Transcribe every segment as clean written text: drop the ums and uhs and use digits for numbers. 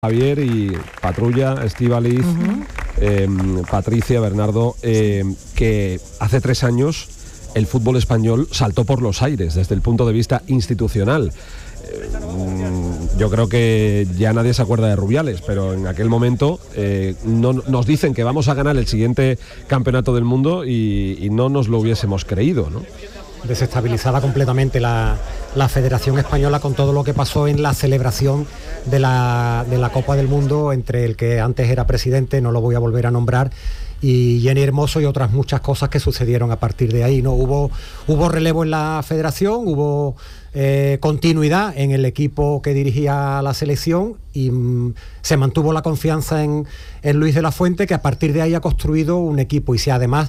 Javier y Patrulla, Estíbaliz, Patricia, Bernardo, que hace 3 años el fútbol español saltó por los aires desde el punto de vista institucional. Yo creo que ya nadie se acuerda de Rubiales, pero en aquel momento no, nos dicen que vamos a ganar el siguiente campeonato del mundo y no nos lo hubiésemos creído, ¿no? Desestabilizada completamente la Federación Española con todo lo que pasó en la celebración de la Copa del Mundo entre el que antes era presidente, no lo voy a volver a nombrar, y Jenny Hermoso, y otras muchas cosas que sucedieron a partir de ahí, ¿no? Hubo relevo en la federación, hubo continuidad en el equipo que dirigía la selección y se mantuvo la confianza en Luis de la Fuente, que a partir de ahí ha construido un equipo. Y si además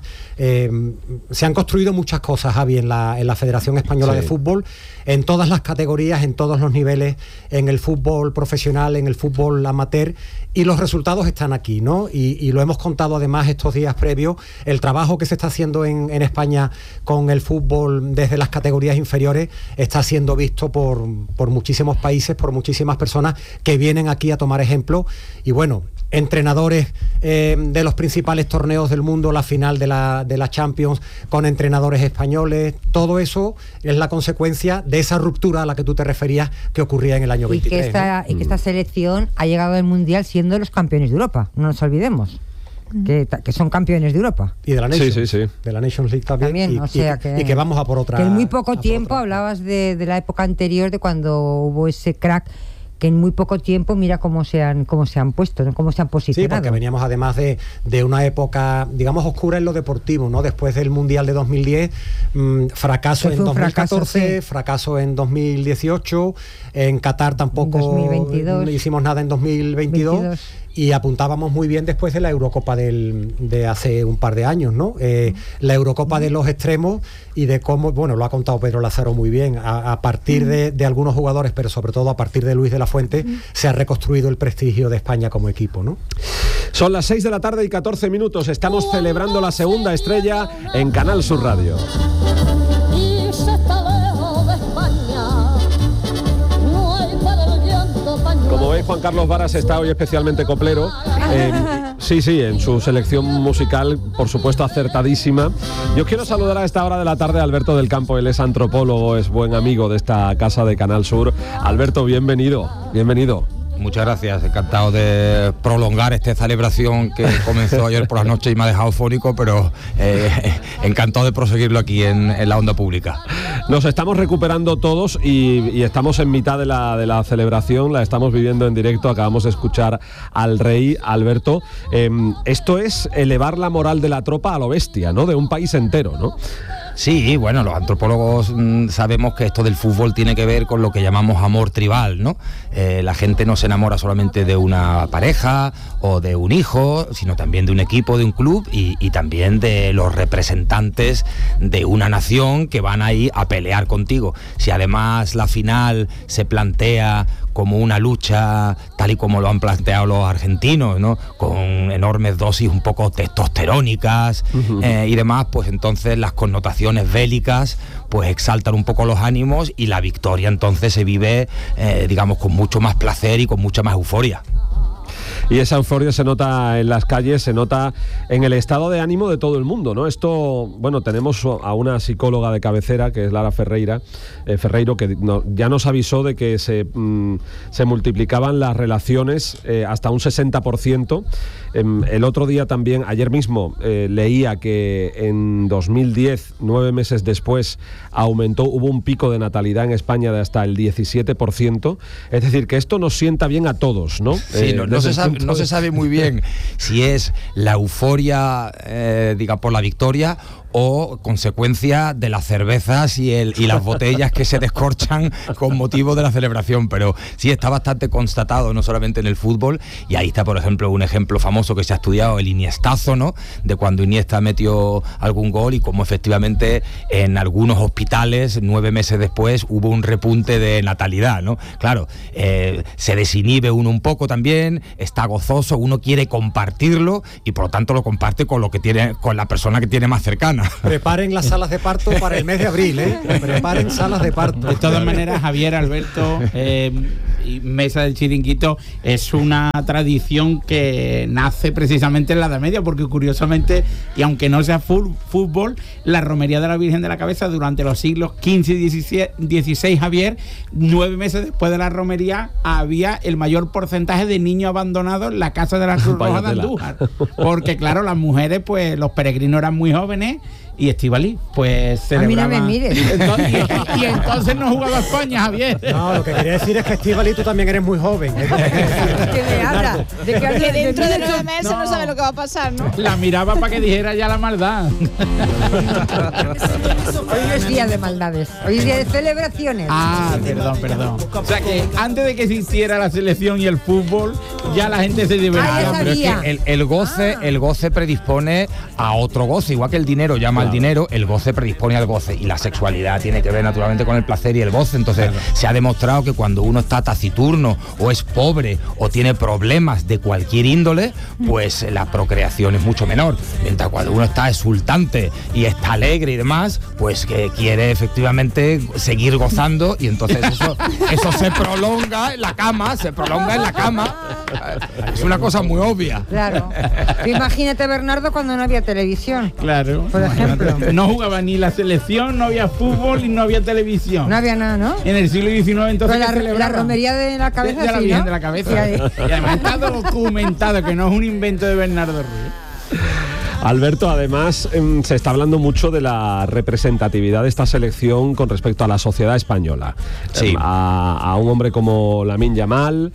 se han construido muchas cosas, Javi, en la Federación Española de Fútbol, en todas las categorías, en todos los niveles, en el fútbol profesional, en el fútbol amateur, y los resultados están aquí, ¿no? Y lo hemos contado además estos días previos, el trabajo que se está haciendo en España con el fútbol desde las categorías inferiores está siendo visto por muchísimos países, por muchísimas personas que vienen aquí a tomar ejemplo. Y bueno, entrenadores de los principales torneos del mundo, la final de la Champions con entrenadores españoles, todo eso es la consecuencia de esa ruptura a la que tú te referías que ocurría en el año 23. Y que esta selección ha llegado al Mundial siendo los campeones de Europa, no nos olvidemos. Que son campeones de Europa. Y de la Nations, de la Nations League también, o sea y que vamos a por otra. Que en muy poco tiempo, hablabas de la época anterior, de cuando hubo ese crack, que en muy poco tiempo mira cómo se han puesto, ¿no? Cómo se han posicionado. Sí, porque veníamos además de una época, digamos, oscura en lo deportivo, ¿no? Después del Mundial de 2010, fracaso en 2014, fracaso en 2018, en Qatar tampoco hicimos nada en 2022. Y apuntábamos muy bien después de la Eurocopa de hace un par de años, ¿no? La Eurocopa de los extremos y de cómo, bueno, lo ha contado Pedro Lázaro muy bien, a partir de algunos jugadores, pero sobre todo a partir de Luis de la Fuente, se ha reconstruido el prestigio de España como equipo, ¿no? Son las 6 de la tarde y 14 minutos. Estamos celebrando la segunda estrella en Canal Sur Radio. Como veis, Juan Carlos Varas está hoy especialmente coplero. Sí, en su selección musical, por supuesto, acertadísima. Yo quiero saludar a esta hora de la tarde a Alberto del Campo. Él es antropólogo, es buen amigo de esta casa de Canal Sur. Alberto, bienvenido. Muchas gracias, encantado de prolongar esta celebración que comenzó ayer por la noche y me ha dejado fónico, pero encantado de proseguirlo aquí en la onda pública. Nos estamos recuperando todos y estamos en mitad de la celebración, la estamos viviendo en directo, acabamos de escuchar al rey, Alberto. Esto es elevar la moral de la tropa a lo bestia, ¿no? De un país entero, ¿no? Sí, bueno, los antropólogos sabemos que esto del fútbol tiene que ver con lo que llamamos amor tribal, ¿no? La gente no se enamora solamente de una pareja o de un hijo, sino también de un equipo, de un club y también de los representantes de una nación que van ahí a pelear contigo. Si además la final se plantea como una lucha tal y como lo han planteado los argentinos, ¿no? Con enormes dosis un poco testosterónicas y demás, pues entonces las connotaciones bélicas pues exaltan un poco los ánimos y la victoria entonces se vive digamos con mucho más placer y con mucha más euforia. Y esa euforia se nota en las calles, se nota en el estado de ánimo de todo el mundo, ¿no? Esto, bueno, tenemos a una psicóloga de cabecera, que es Lara Ferreiro, que ya nos avisó de que se multiplicaban las relaciones hasta un 60%. El otro día también, ayer mismo, leía que en 2010, 9 meses después, hubo un pico de natalidad en España de hasta el 17%. Es decir, que esto nos sienta bien a todos, ¿no? Sí, no se sabe muy bien si es la euforia, por la victoria o consecuencia de las cervezas y las botellas que se descorchan con motivo de la celebración, pero sí está bastante constatado, no solamente en el fútbol, y ahí está, por ejemplo, un ejemplo famoso que se ha estudiado, el Iniestazo, ¿no? De cuando Iniesta metió algún gol y cómo efectivamente en algunos hospitales 9 meses después hubo un repunte de natalidad, ¿no? Claro, se desinhibe uno un poco también, está gozoso, uno quiere compartirlo y por lo tanto lo comparte con la persona que tiene más cercana. Preparen las salas de parto para el mes de abril, ¿eh? Preparen salas de parto. De todas maneras, Javier, Alberto, y Mesa del Chiringuito es una tradición que nace precisamente en la Edad Media, porque curiosamente, y aunque no sea fútbol, la romería de la Virgen de la Cabeza durante los siglos XV y XVI, Javier, 9 meses después de la romería, había el mayor porcentaje de niños abandonados en la casa de la Cruz Roja de Andújar, porque claro, las mujeres, pues los peregrinos eran muy jóvenes y Estíbaliz pues celebraba. A mí no me mires. Y entonces no jugaba España, Javier. No, lo que quería decir es que Estíbaliz, tú también eres muy joven. ¿De qué me habla? ¿De qué habla? Que dentro de 9 meses no sabe lo que va a pasar, ¿no? La miraba para que dijera ya la maldad. Hoy no es día de maldades, hoy es día de celebraciones. Ah, perdón. O sea que antes de que existiera la selección y el fútbol, ya la gente se divertía. Ah, Pero es que el goce predispone a otro goce, igual que el dinero llama al dinero, el goce predispone al goce, y la sexualidad tiene que ver naturalmente con el placer y el goce. Entonces se ha demostrado que cuando uno está taciturno o es pobre o tiene problemas de cualquier índole, pues la procreación es mucho menor, mientras cuando uno está exultante y está alegre y demás, pues que quiere efectivamente seguir gozando, y entonces eso se prolonga en la cama, es una cosa muy obvia. Claro. Imagínate, Bernardo, cuando no había televisión. Claro. Por ejemplo. No jugaba ni la selección, no había fútbol y no había televisión. No había nada, ¿no? En el siglo XIX entonces la romería de la cabeza, de la sí, Virgen ¿no? de la Cabeza. Y además está documentado, que no es un invento de Bernardo Ruiz. Alberto, además se está hablando mucho de la representatividad de esta selección con respecto a la sociedad española. Sí. A un hombre como Lamine Yamal,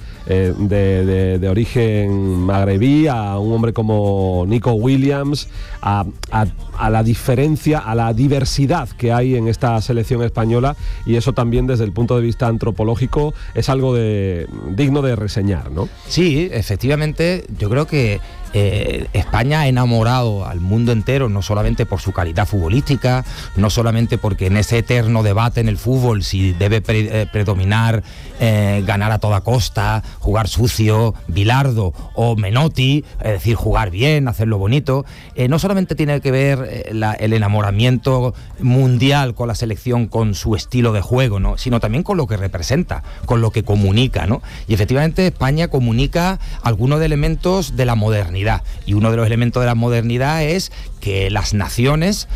de origen magrebí, a un hombre como Nico Williams, a la diferencia, a la diversidad que hay en esta selección española, y eso también desde el punto de vista antropológico es algo digno de reseñar, ¿no? Sí, efectivamente, yo creo que España ha enamorado al mundo entero, no solamente por su calidad futbolística, no solamente porque en ese eterno debate en el fútbol si debe predominar ganar a toda costa, jugar sucio, Bilardo o Menotti, es decir, jugar bien, hacerlo bonito, no solamente tiene que ver el enamoramiento mundial con la selección, con su estilo de juego, ¿no?, sino también con lo que representa, con lo que comunica, ¿no? Y efectivamente España comunica algunos de elementos de la modernidad, y uno de los elementos de la modernidad es que las naciones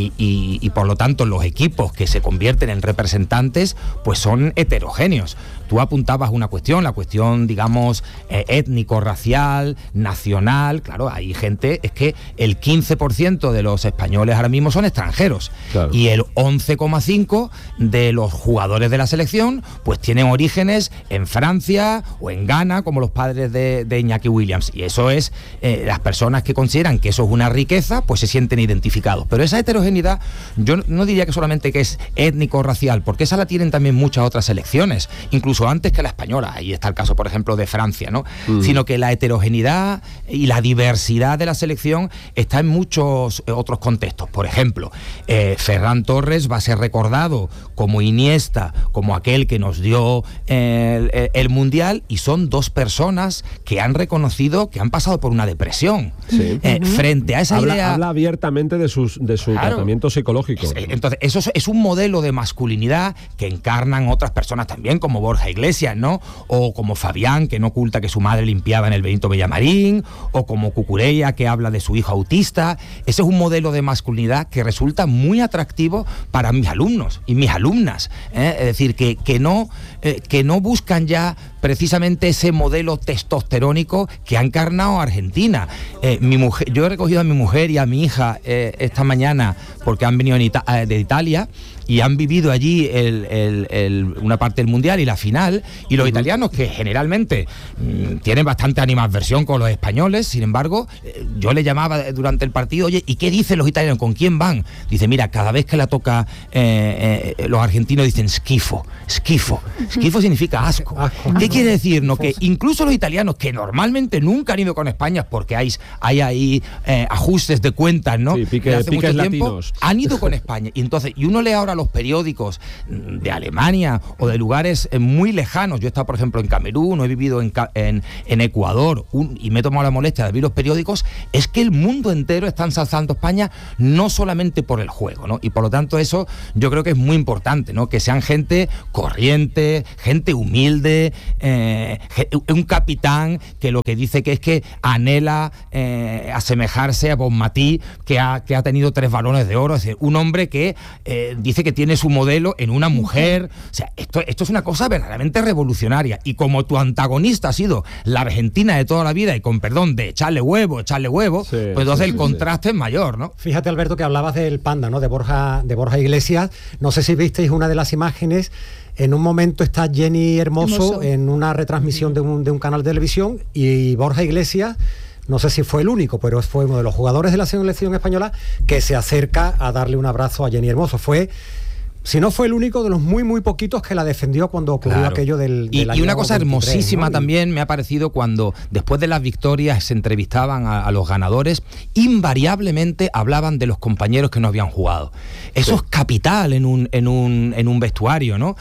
y por lo tanto los equipos que se convierten en representantes pues son heterogéneos. Tú apuntabas una cuestión, la cuestión, digamos, étnico-racial, nacional. Claro, hay gente, es que el 15% de los españoles ahora mismo son extranjeros, claro, y el 11,5% de los jugadores de la selección pues tienen orígenes en Francia o en Ghana, como los padres de Iñaki Williams, y eso es, las personas que consideran que eso es una riqueza, pues se sienten identificados. Pero esa heterogeneidad, yo no diría que solamente que es étnico-racial, porque esa la tienen también muchas otras selecciones, incluso antes que la española. Ahí está el caso, por ejemplo, de Francia, ¿no? Sino que la heterogeneidad y la diversidad de la selección está en muchos otros contextos. Por ejemplo, Ferran Torres va a ser recordado como Iniesta, como aquel que nos dio el Mundial, y son dos personas que han reconocido que han pasado por una depresión. Sí. Frente a esa idea... Habla abiertamente de su claro, tratamiento psicológico. Entonces, eso es un modelo de masculinidad que encarnan otras personas también, como Borja Iglesias, ¿no? O como Fabián, que no oculta que su madre limpiaba en el Benito Villamarín, o como Cucurella, que habla de su hijo autista. Ese es un modelo de masculinidad que resulta muy atractivo para mis alumnos y mis alumnas, ¿eh? Es decir, que no buscan ya precisamente ese modelo testosterónico que ha encarnado Argentina. Yo he recogido a mi mujer y a mi hija esta mañana porque han venido de Italia y han vivido allí una parte del Mundial y la final, y los italianos, que generalmente tienen bastante animadversión con los españoles, sin embargo, yo le llamaba durante el partido: oye, ¿y qué dicen los italianos? ¿Con quién van? Dice, mira, cada vez que la toca los argentinos dicen schifo. Schifo significa asco. ¿Qué quiere decir? ¿No? Que incluso los italianos, que normalmente nunca han ido con España porque hay ahí ajustes de cuentas, ¿no? Sí, hace mucho tiempo han ido con España. Y entonces, y uno lee ahora los periódicos de Alemania o de lugares muy lejanos. Yo he estado, por ejemplo, en Camerún, o he vivido en Ecuador, y me he tomado la molestia de ver los periódicos. Es que el mundo entero está ensalzando España, no solamente por el juego, ¿no? Y por lo tanto eso yo creo que es muy importante, ¿no? Que sean gente corriente, gente humilde, un capitán que lo que dice que es que anhela asemejarse a Bonmatí, que ha tenido 3 balones de oro. Es decir, un hombre que dice que tiene su modelo en una mujer. O sea, esto es una cosa verdaderamente revolucionaria. Y como tu antagonista ha sido la Argentina de toda la vida, y con perdón de echarle huevo, pues entonces el contraste es mayor, ¿no? Fíjate, Alberto, que hablabas del Panda, ¿no? De Borja Iglesias. No sé si visteis una de las imágenes. En un momento está Jenny Hermoso en una retransmisión de un canal de televisión, y Borja Iglesias, no sé si fue el único, pero fue uno de los jugadores de la selección española que se acerca a darle un abrazo a Jenny Hermoso. Si no fue el único, de los muy, muy poquitos que la defendió cuando ocurrió aquello del año y una cosa 23, hermosísima, ¿no? También me ha parecido cuando, después de las victorias, se entrevistaban a los ganadores, invariablemente hablaban de los compañeros que no habían jugado. Eso es capital en un vestuario, ¿no?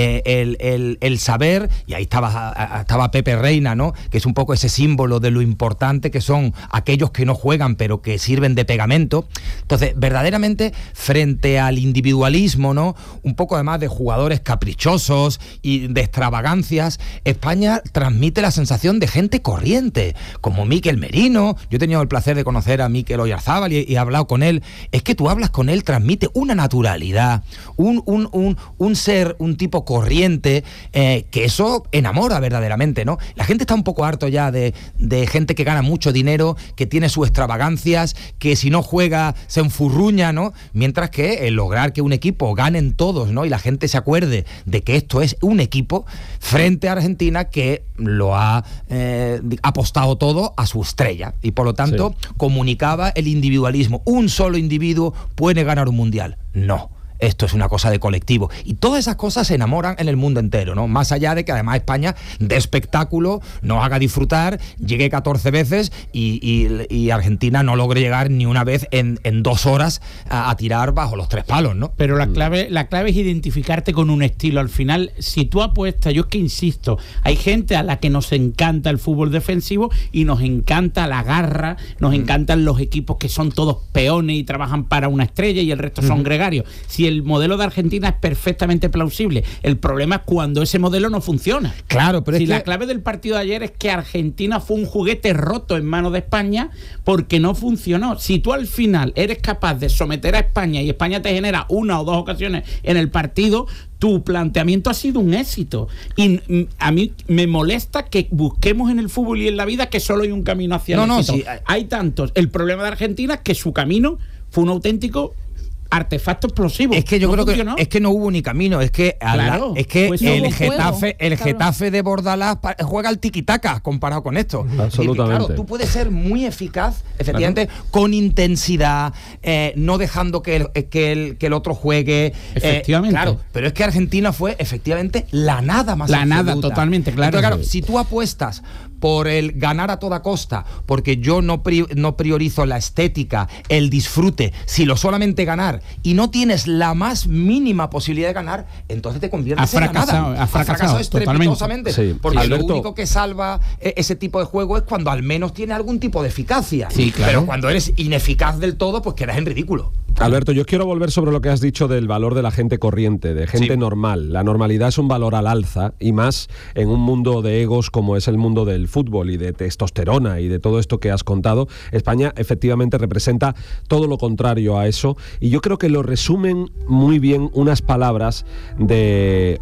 El saber, y ahí estaba Pepe Reina, ¿no? Que es un poco ese símbolo de lo importante que son aquellos que no juegan, pero que sirven de pegamento. Entonces, verdaderamente, frente al individualismo, ¿no? Un poco además de jugadores caprichosos y de extravagancias, España transmite la sensación de gente corriente, como Mikel Merino. Yo he tenido el placer de conocer a Mikel Oyarzábal y he hablado con él. Es que tú hablas con él, transmite una naturalidad, un ser, un tipo corriente, que eso enamora verdaderamente, ¿no? La gente está un poco harto ya de gente que gana mucho dinero, que tiene sus extravagancias, que si no juega se enfurruña, ¿no? Mientras que el lograr que un equipo ganen todos, ¿no? Y la gente se acuerde de que esto es un equipo frente a Argentina que lo ha apostado todo a su estrella, y por lo tanto comunicaba el individualismo. Un solo individuo puede ganar un mundial. No. Esto es una cosa de colectivo. Y todas esas cosas se enamoran en el mundo entero, ¿no? Más allá de que además España de espectáculo nos haga disfrutar, llegue 14 veces y Argentina no logre llegar ni una vez en 2 horas a tirar bajo los 3 palos, ¿no? Pero la clave es identificarte con un estilo. Al final, si tú apuestas, yo es que insisto, hay gente a la que nos encanta el fútbol defensivo y nos encanta la garra, nos encantan los equipos que son todos peones y trabajan para una estrella y el resto son gregarios. Si el modelo de Argentina es perfectamente plausible, el problema es cuando ese modelo no funciona. Claro, pero si la clave del partido de ayer es que Argentina fue un juguete roto en manos de España porque no funcionó. Si tú al final eres capaz de someter a España y España te genera 1 o 2 ocasiones en el partido, tu planteamiento ha sido un éxito. Y a mí me molesta que busquemos en el fútbol y en la vida que solo hay un camino hacia el éxito. Sí, hay tantos. El problema de Argentina es que su camino fue un auténtico artefacto explosivo. Es que yo creo que es que no hubo ni camino, es que pues el Getafe de Bordalás juega al tiquitaca comparado con esto. Absolutamente. Claro, tú puedes ser muy eficaz, efectivamente, con intensidad, no dejando que el otro juegue. Efectivamente. Claro, pero es que Argentina fue efectivamente la nada más absoluta. Nada, totalmente, claro. Entonces, claro, si tú apuestas por el ganar a toda costa, porque yo no priorizo la estética, el disfrute, sino solamente ganar, y no tienes la más mínima posibilidad de ganar, entonces te conviertes en la nada. Ha fracasado estrepitosamente. Sí. Porque Alberto, lo único que salva ese tipo de juego es cuando al menos tiene algún tipo de eficacia. Sí, claro. Pero cuando eres ineficaz del todo, pues quedas en ridículo. Alberto, yo quiero volver sobre lo que has dicho del valor de la gente corriente, de gente normal. La normalidad es un valor al alza, y más en un mundo de egos como es el mundo del fútbol y de testosterona y de todo esto que has contado. España efectivamente representa todo lo contrario a eso, y yo creo que lo resumen muy bien unas palabras del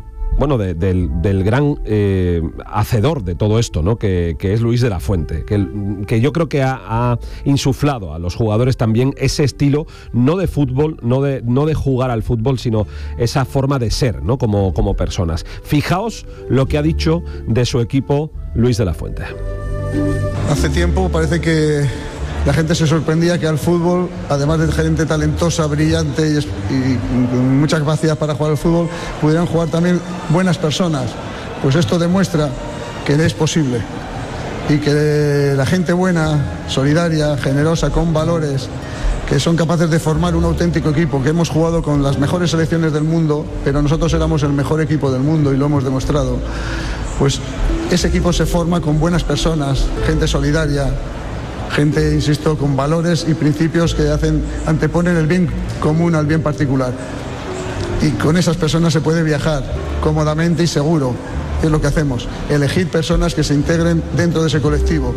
gran hacedor de todo esto, ¿no? Que es Luis de la Fuente, que yo creo que ha insuflado a los jugadores también ese estilo, no de fútbol, no de jugar al fútbol, sino esa forma de ser, ¿no? Como personas. Fijaos lo que ha dicho de su equipo Luis de la Fuente. Hace tiempo parece que la gente se sorprendía que al fútbol, además de gente talentosa, brillante y con mucha capacidad para jugar al fútbol, pudieran jugar también buenas personas. Pues esto demuestra que es posible, y que la gente buena, solidaria, generosa, con valores, que son capaces de formar un auténtico equipo, que hemos jugado con las mejores selecciones del mundo, pero nosotros éramos el mejor equipo del mundo y lo hemos demostrado. Pues ese equipo se forma con buenas personas, gente solidaria, gente, insisto, con valores y principios que anteponen el bien común al bien particular. Y con esas personas se puede viajar cómodamente y seguro. es lo que hacemos, elegir personas que se integren dentro de ese colectivo.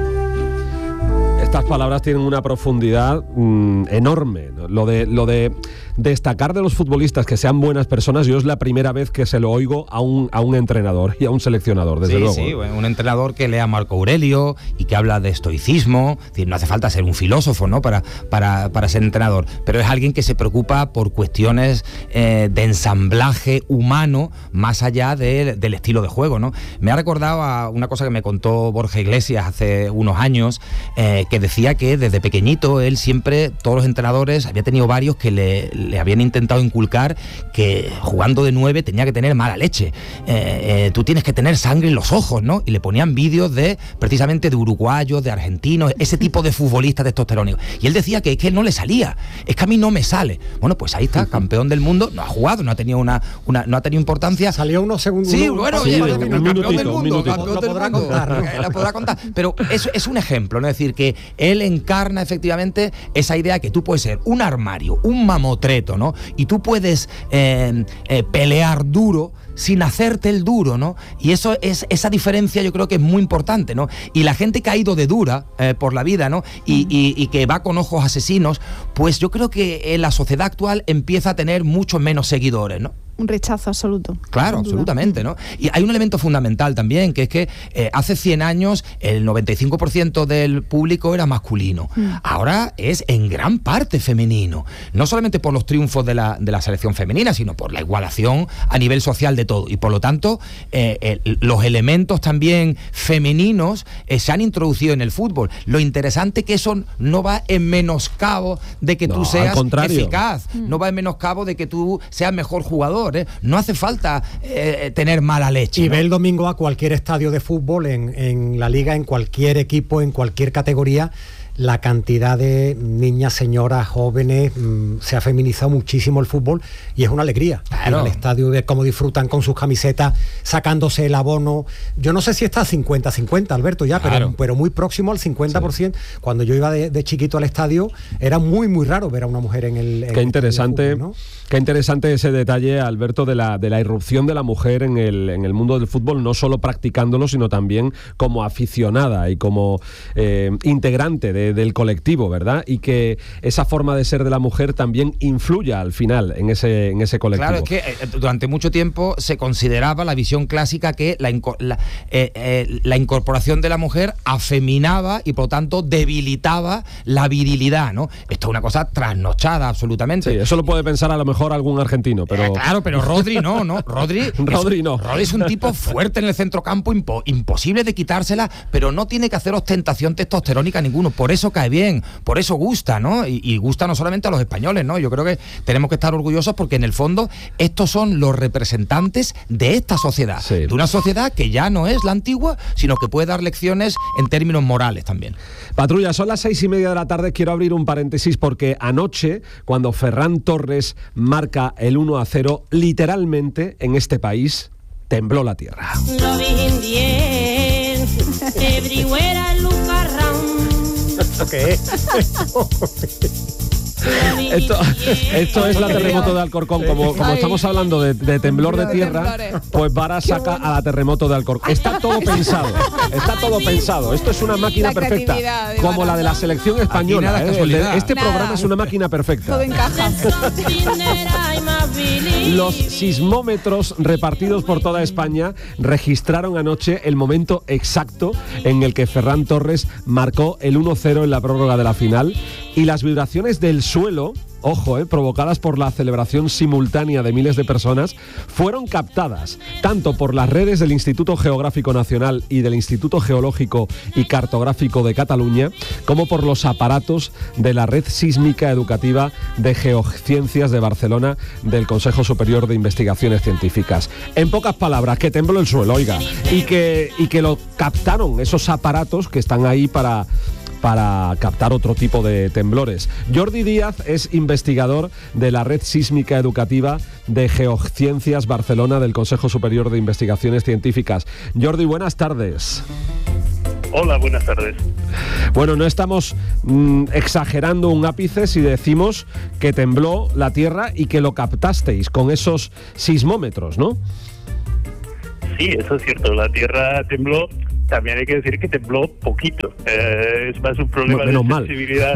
Estas palabras tienen una profundidad enorme, ¿no? Lo de destacar de los futbolistas que sean buenas personas, yo es la primera vez que se lo oigo a un entrenador y a un seleccionador, desde luego. Sí, un entrenador que lea a Marco Aurelio y que habla de estoicismo. Es decir, no hace falta ser un filósofo, ¿no?, para ser entrenador, pero es alguien que se preocupa por cuestiones de ensamblaje humano más allá del estilo de juego, ¿no? Me ha recordado a una cosa que me contó Borja Iglesias hace unos años, que decía que desde pequeñito él siempre, todos los entrenadores, había tenido varios que le habían intentado inculcar que jugando de 9 tenía que tener mala leche. Tú tienes que tener sangre en los ojos, ¿no? Y le ponían vídeos precisamente de uruguayos, de argentinos, ese tipo de futbolistas testosterónicos. Y él decía que es que él no le salía, es que a mí no me sale. Bueno, pues ahí está, campeón del mundo, no ha jugado, no ha tenido no ha tenido importancia. Salió unos segundos. Sí, bueno, sí, campeón del mundo, lo podrá contar, ¿no? Lo podrá contar. Pero eso es un ejemplo, ¿no? Es decir, que él encarna efectivamente esa idea que tú puedes ser un armario, un mamotreto, ¿no? Y tú puedes pelear duro sin hacerte el duro, ¿no? Y esa diferencia yo creo que es muy importante, ¿no? Y la gente que ha ido de dura por la vida, ¿no? Y que va con ojos asesinos, pues yo creo que en la sociedad actual empieza a tener muchos menos seguidores, ¿no? Un rechazo absoluto. Claro, absolutamente, ¿no? Y hay un elemento fundamental también, que es que hace 100 años el 95% del público era masculino. Ahora es en gran parte femenino. No solamente por los triunfos de la selección femenina, sino por la igualación a nivel social de todo. Y por lo tanto, los elementos también femeninos se han introducido en el fútbol. Lo interesante que eso no va en menoscabo de que tú seas eficaz. No va en menoscabo de que tú seas mejor jugador. No hace falta tener mala leche. Y ¿no? ve el domingo a cualquier estadio de fútbol, en la liga, en cualquier equipo, en cualquier categoría, la cantidad de niñas, señoras, jóvenes, se ha feminizado muchísimo el fútbol y es una alegría. Claro. Ir al estadio, ver cómo disfrutan con sus camisetas, sacándose el abono. Yo no sé si está 50-50, Alberto, ya, claro, pero muy próximo al 50%. Sí. Cuando yo iba de chiquito al estadio, era muy, muy raro ver a una mujer en el Qué interesante, fútbol, ¿no? Qué interesante ese detalle, Alberto, de la irrupción de la mujer en el mundo del fútbol, no solo practicándolo, sino también como aficionada y como integrante del colectivo, ¿verdad? Y que esa forma de ser de la mujer también influya al final en ese colectivo. Claro, es que durante mucho tiempo se consideraba la visión clásica que la incorporación de la mujer afeminaba y por lo tanto debilitaba la virilidad, ¿no? Esto es una cosa trasnochada absolutamente. Sí, eso lo puede pensar a lo mejor algún argentino, pero... Claro, pero Rodri no. Rodri no. Rodri es un tipo fuerte en el centrocampo, imposible de quitársela, pero no tiene que hacer ostentación testosterónica ninguno. Por eso cae bien, por eso gusta, ¿no? Y gusta no solamente a los españoles, ¿no? Yo creo que tenemos que estar orgullosos porque en el fondo estos son los representantes de esta sociedad, sí, de una sociedad que ya no es la antigua, sino que puede dar lecciones en términos morales también. Patrulla, son las 6:30 de la tarde. Quiero abrir un paréntesis porque anoche, cuando Ferran Torres marca el 1-0, literalmente en este país tembló la tierra. ¿Qué? Esto es la terremoto de Alcorcón. Como estamos hablando de temblor de tierra, pues Vara saca a la terremoto de Alcorcón. Está todo pensado. Esto es una máquina perfecta, como la de la selección española. Este programa es una máquina perfecta. Todo encaja. Los sismómetros repartidos por toda España registraron anoche el momento exacto en el que Ferran Torres marcó el 1-0 en la prórroga de la final, y las vibraciones del suelo, ojo, provocadas por la celebración simultánea de miles de personas, fueron captadas tanto por las redes del Instituto Geográfico Nacional y del Instituto Geológico y Cartográfico de Cataluña, como por los aparatos de la Red Sísmica Educativa de Geociencias de Barcelona del Consejo Superior de Investigaciones Científicas. En pocas palabras, que tembló el suelo, oiga, y que lo captaron esos aparatos que están ahí para captar otro tipo de temblores. Jordi Díaz es investigador de la Red Sísmica Educativa de Geociencias Barcelona del Consejo Superior de Investigaciones Científicas. Jordi, buenas tardes. Hola, buenas tardes. Bueno, no estamos exagerando un ápice si decimos que tembló la Tierra y que lo captasteis con esos sismómetros, ¿no? Sí, eso es cierto, la tierra tembló. También hay que decir que tembló poquito. Es más un problema de sensibilidad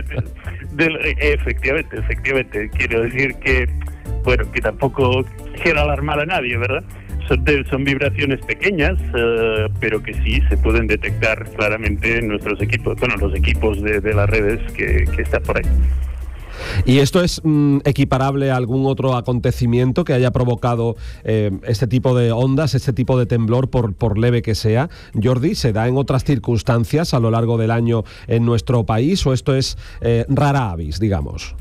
efectivamente. Quiero decir que, bueno, que tampoco quiero alarmar a nadie, ¿verdad? Son vibraciones pequeñas, pero que sí se pueden detectar claramente en nuestros equipos, bueno, los equipos de las redes que están por ahí. ¿Y esto es equiparable a algún otro acontecimiento que haya provocado este tipo de ondas, este tipo de temblor, por leve que sea? Jordi, ¿se da en otras circunstancias a lo largo del año en nuestro país o esto es rara avis, digamos?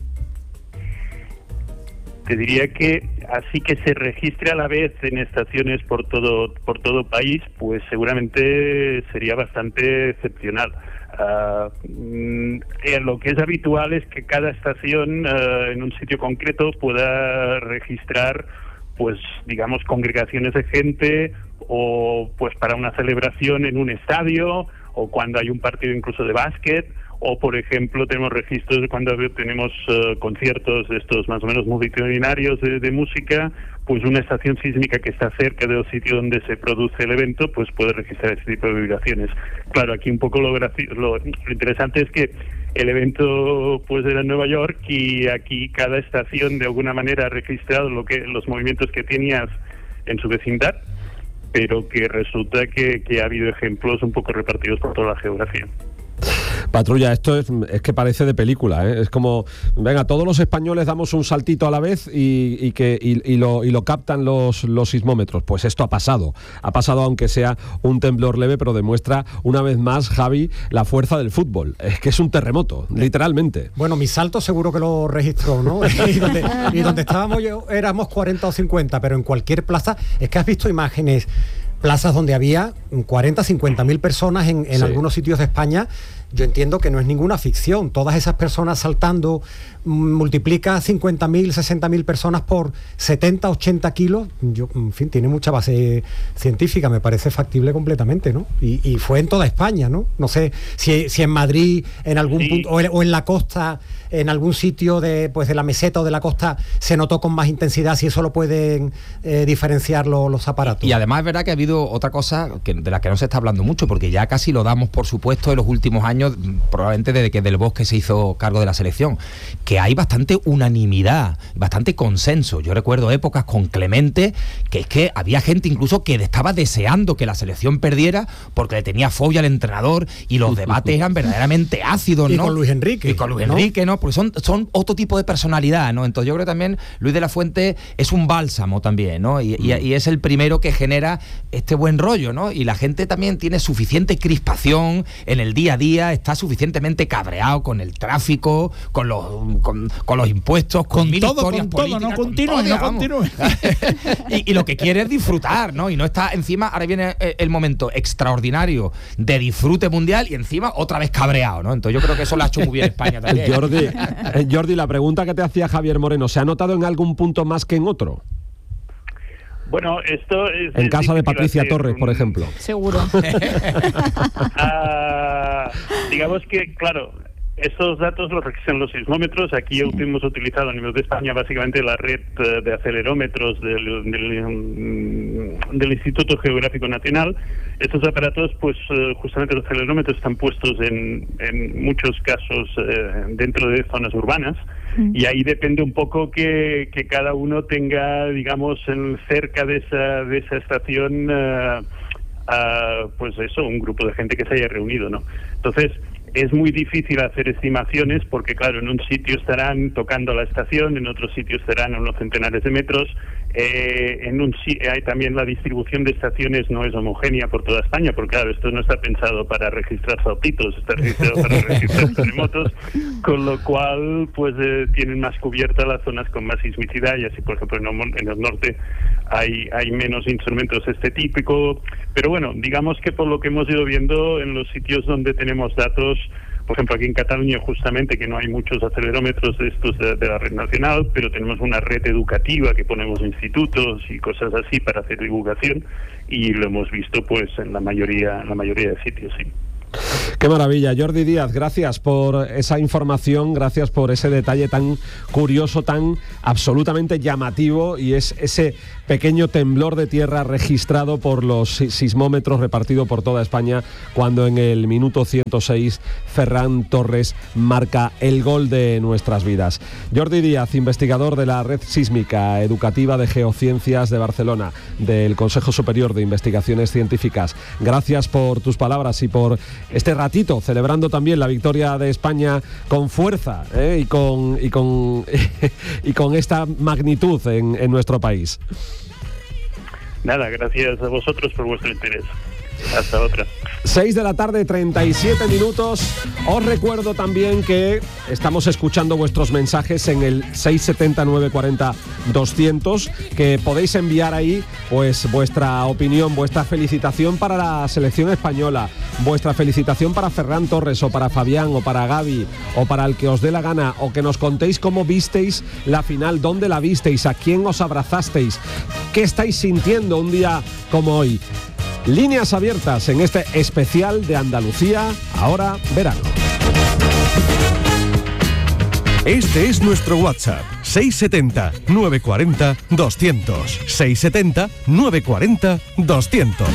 Te diría que así que se registre a la vez en estaciones por todo país, pues seguramente sería bastante excepcional. Lo que es habitual es que cada estación en un sitio concreto pueda registrar, pues digamos, congregaciones de gente, o pues para una celebración en un estadio, o cuando hay un partido incluso de básquet, o por ejemplo tenemos registros de cuando tenemos conciertos de estos más o menos multitudinarios de música, pues una estación sísmica que está cerca del sitio donde se produce el evento, pues puede registrar este tipo de vibraciones. Claro, aquí un poco lo interesante es que el evento pues era en Nueva York y aquí cada estación de alguna manera ha registrado los movimientos que tenías en su vecindad, pero que resulta que ha habido ejemplos un poco repartidos por toda la geografía. Patrulla, esto es que parece de película, ¿eh? Es como, venga, todos los españoles damos un saltito a la vez y lo captan los sismómetros. Pues esto ha pasado aunque sea un temblor leve, pero demuestra una vez más, Javi, la fuerza del fútbol. Es que es un terremoto, literalmente. Bueno, mi salto seguro que lo registró, ¿no? y donde estábamos éramos 40 o 50, pero en cualquier plaza, es que has visto imágenes, plazas donde había 40, 50.000 personas en sí. Algunos sitios de España. Yo entiendo que no es ninguna ficción. Todas esas personas saltando, multiplica 50.000, 60.000 personas por 70, 80 kilos. En fin, tiene mucha base científica, me parece factible completamente, ¿no? Y fue en toda España, ¿no? No sé si en Madrid, en algún punto, o en la costa, en algún sitio de la meseta o de la costa, se notó con más intensidad, si eso lo pueden diferenciar los aparatos. Y además es verdad que ha habido otra cosa de la que no se está hablando mucho, porque ya casi lo damos por supuesto en los últimos años, probablemente desde que Del Bosque se hizo cargo de la selección, que hay bastante unanimidad, bastante consenso. Yo recuerdo épocas con Clemente, que es que había gente incluso que estaba deseando que la selección perdiera porque le tenía fobia al entrenador, y los debates eran verdaderamente ácidos, ¿no? Y con Luis Enrique. ¿no? Porque son otro tipo de personalidad, ¿no? Entonces yo creo que también Luis de la Fuente es un bálsamo también, ¿no? Y es el primero que genera este buen rollo, ¿no? Y la gente también tiene suficiente crispación en el día a día, está suficientemente cabreado con el tráfico, con los impuestos, con mil historias políticas. No continúe. y lo que quiere es disfrutar, ¿no? Y no está encima, ahora viene el momento extraordinario de disfrute mundial y encima otra vez cabreado, ¿no? Entonces yo creo que eso lo ha hecho muy bien España también. Jordi, la pregunta que te hacía Javier Moreno, ¿se ha notado en algún punto más que en otro? Bueno, esto es... En casa de Patricia Torres, por ejemplo. Seguro. Digamos que, claro, estos datos los registran los sismómetros. Aquí hemos utilizado a nivel de España básicamente la red de acelerómetros del Instituto Geográfico Nacional. Estos aparatos, pues justamente los acelerómetros están puestos en muchos casos dentro de zonas urbanas, y ahí depende un poco que cada uno tenga, digamos, cerca de esa estación, pues eso, un grupo de gente que se haya reunido, ¿no? Entonces, es muy difícil hacer estimaciones porque, claro, en un sitio estarán tocando la estación, en otro sitio estarán a unos centenares de metros. Hay también la distribución de estaciones no es homogénea por toda España, porque, claro, esto no está pensado para registrar saltitos, está registrado para registrar terremotos, con lo cual, pues, tienen más cubiertas las zonas con más sismicidad, y así, por ejemplo, en el norte hay menos instrumentos típico. Pero bueno, digamos que por lo que hemos ido viendo en los sitios donde tenemos datos, por ejemplo aquí en Cataluña justamente, que no hay muchos acelerómetros de estos de la red nacional, pero tenemos una red educativa que ponemos institutos y cosas así para hacer divulgación, y lo hemos visto pues en la mayoría de sitios, sí. Qué maravilla. Jordi Díaz, gracias por esa información, gracias por ese detalle tan curioso, tan absolutamente llamativo, y es ese pequeño temblor de tierra registrado por los sismómetros repartido por toda España cuando en el minuto 106 Ferran Torres marca el gol de nuestras vidas. Jordi Díaz, investigador de la Red Sísmica Educativa de Geociencias de Barcelona, del Consejo Superior de Investigaciones Científicas. Gracias por tus palabras y por este ratito celebrando también la victoria de España con fuerza y con esta magnitud en nuestro país. Nada, gracias a vosotros por vuestro interés. Hasta otra. 6:37 PM. Os recuerdo también que estamos escuchando vuestros mensajes en el 670 940 200, que podéis enviar ahí pues vuestra opinión, vuestra felicitación para la selección española, vuestra felicitación para Ferran Torres o para Fabián o para Gavi o para el que os dé la gana, o que nos contéis cómo visteis la final, dónde la visteis, a quién os abrazasteis, qué estáis sintiendo un día como hoy. Líneas abiertas en este especial de Andalucía, ahora verano. Este es nuestro WhatsApp, 670 940 200. 670 940 200.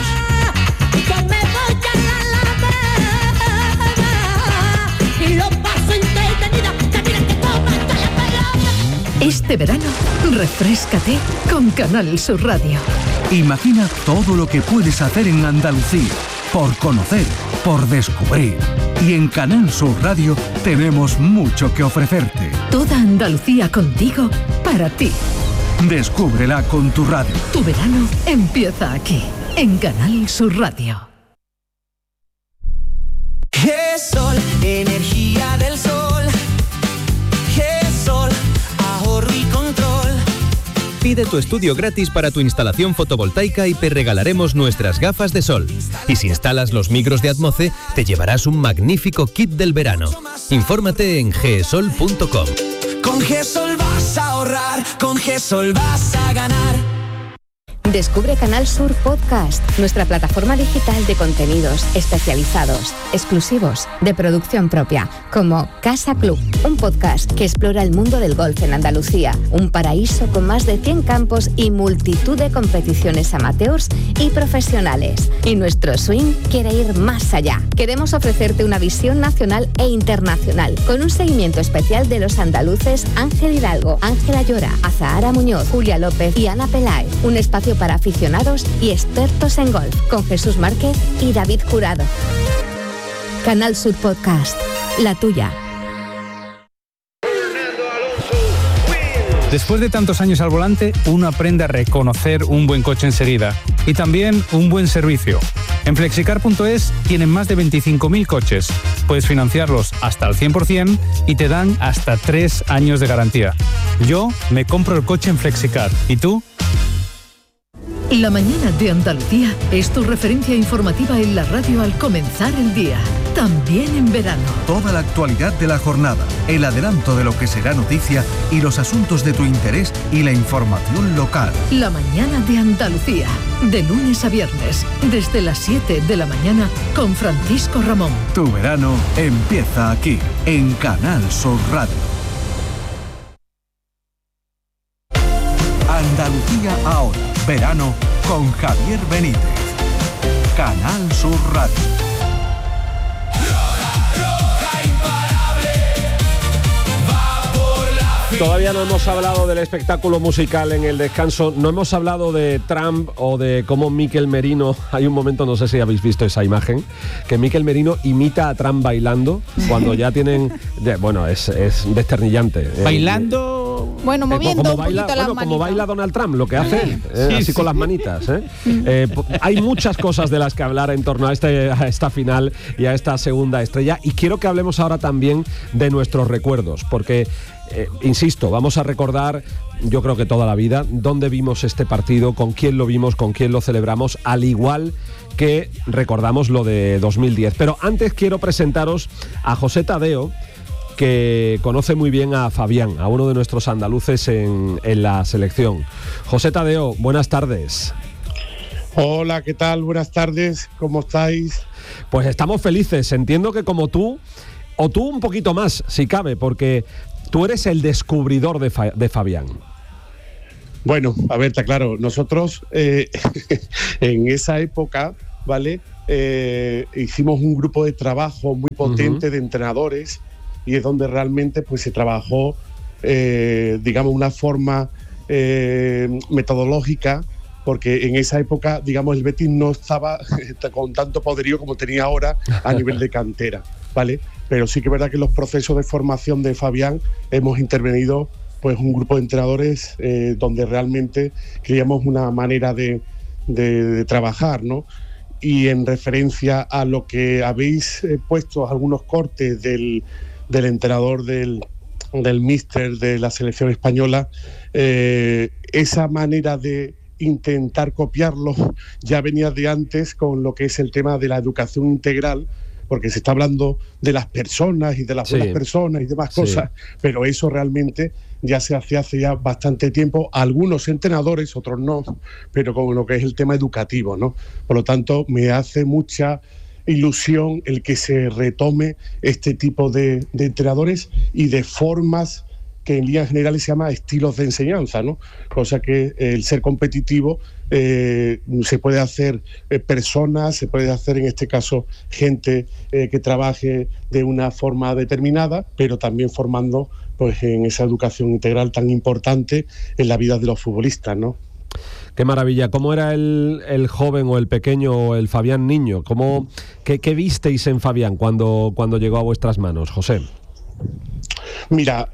Este verano, refréscate con Canal Sur Radio. Imagina todo lo que puedes hacer en Andalucía, por conocer, por descubrir. Y en Canal Sur Radio tenemos mucho que ofrecerte. Toda Andalucía contigo, para ti. Descúbrela con tu radio. Tu verano empieza aquí, en Canal Sur Radio. GESOL, energía del sol. GESOL, ahorro y control. Pide tu estudio gratis para tu instalación fotovoltaica y te regalaremos nuestras gafas de sol. Y si instalas los micros de Atmoce, te llevarás un magnífico kit del verano. Infórmate en gesol.com. Con GESOL vas a ahorrar, con GESOL vas a ganar. Descubre Canal Sur Podcast, nuestra plataforma digital de contenidos especializados, exclusivos, de producción propia, como Casa Club, un podcast que explora el mundo del golf en Andalucía, un paraíso con más de 100 campos y multitud de competiciones amateurs y profesionales. Y nuestro swing quiere ir más allá. Queremos ofrecerte una visión nacional e internacional, con un seguimiento especial de los andaluces Ángel Hidalgo, Ángela Llora, Azahara Muñoz, Julia López y Ana Peláez. Un espacio para aficionados y expertos en golf, con Jesús Márquez y David Jurado. Canal Sur Podcast, la tuya. Después de tantos años al volante, uno aprende a reconocer un buen coche enseguida y también un buen servicio. En Flexicar.es tienen más de 25.000 coches. Puedes financiarlos hasta el 100% y te dan hasta 3 años de garantía. Yo me compro el coche en Flexicar. ¿Y tú? La mañana de Andalucía es tu referencia informativa en la radio al comenzar el día, también en verano. Toda la actualidad de la jornada, el adelanto de lo que será noticia y los asuntos de tu interés y la información local. La mañana de Andalucía, de lunes a viernes, desde las 7 de la mañana con Francisco Ramón. Tu verano empieza aquí, en Canal Sur Radio. Andalucía ahora. Verano con Javier Benítez. Canal Sur Radio. Todavía no hemos hablado del espectáculo musical en el descanso, no hemos hablado de Trump o de cómo Mikel Merino, hay un momento, no sé si habéis visto esa imagen, que Mikel Merino imita a Trump bailando cuando ya tienen, bueno, es desternillante. Bailando... Bueno, moviendo un poquito las manitas. Como baila Donald Trump, lo que hace, así con las manitas. Hay muchas cosas de las que hablar en torno a esta final y a esta segunda estrella, y quiero que hablemos ahora también de nuestros recuerdos, porque, insisto, vamos a recordar, yo creo que toda la vida, dónde vimos este partido, con quién lo vimos, con quién lo celebramos, al igual que recordamos lo de 2010. Pero antes quiero presentaros a José Tadeo, que conoce muy bien a Fabián, a uno de nuestros andaluces en la selección. José Tadeo, buenas tardes. Hola, ¿qué tal? Buenas tardes, ¿cómo estáis? Pues estamos felices, entiendo que como tú, o tú un poquito más, si cabe, porque tú eres el descubridor de Fabián. Bueno, a ver, está claro, nosotros en esa época, ¿vale? Hicimos un grupo de trabajo muy potente de entrenadores, y es donde realmente pues se trabajó, digamos, una forma metodológica, porque en esa época, digamos, el Betis no estaba con tanto poderío como tenía ahora a nivel de cantera, ¿vale? Pero sí que es verdad que en los procesos de formación de Fabián hemos intervenido pues un grupo de entrenadores donde realmente creíamos una manera de trabajar, ¿no? Y en referencia a lo que habéis puesto algunos cortes del entrenador del míster de la selección española, esa manera de intentar copiarlo ya venía de antes con lo que es el tema de la educación integral, porque se está hablando de las personas y de las buenas personas y demás cosas, pero eso realmente ya se hacía hace ya bastante tiempo, algunos entrenadores, otros no, pero con lo que es el tema educativo, ¿no? Por lo tanto, me hace mucha ilusión el que se retome este tipo de entrenadores y de formas que en líneas generales se llama estilos de enseñanza, ¿no? Cosa que el ser competitivo se puede hacer personas, se puede hacer en este caso gente que trabaje de una forma determinada, pero también formando pues en esa educación integral tan importante en la vida de los futbolistas, ¿no? Qué maravilla. ¿Cómo era el joven o el pequeño o el Fabián niño? ¿Qué visteis en Fabián cuando llegó a vuestras manos, José? Mira,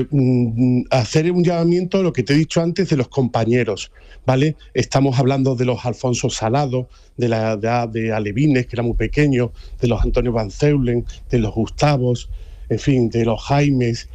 hacer un llamamiento a lo que te he dicho antes de los compañeros, ¿vale? Estamos hablando de los Alfonso Salado, de Alevines, que era muy pequeño, de los Antonio Van Zeulen, de los Gustavos, en fin, de los Jaimes.